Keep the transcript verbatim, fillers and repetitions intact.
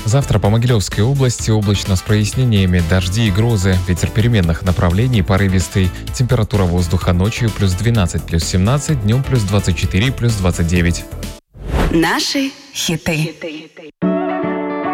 Завтра по Могилевской области облачно с прояснениями, дожди и грозы, ветер переменных направлений, порывистый. Температура воздуха ночью плюс двенадцать, плюс семнадцать, днем плюс двадцать четыре, плюс двадцать девять. Наши хиты.